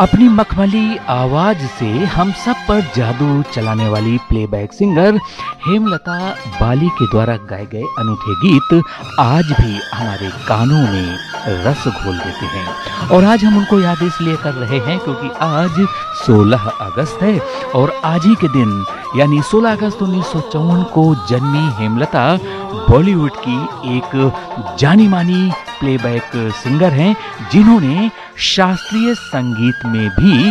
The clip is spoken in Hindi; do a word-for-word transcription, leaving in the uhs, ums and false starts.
अपनी मखमली आवाज से हम सब पर जादू चलाने वाली प्लेबैक सिंगर हेमलता बाली के द्वारा गाए गए अनूठे गीत आज भी हमारे कानों में रस घोल देते हैं। और आज हम उनको याद इसलिए कर रहे हैं क्योंकि आज सोलह अगस्त है और आज ही के दिन यानी सोलह अगस्त उन्नीस सौ चौवन को जन्मी हेमलता बॉलीवुड की एक जानी मानी प्लेबैक सिंगर हैं जिन्होंने शास्त्रीय संगीत में भी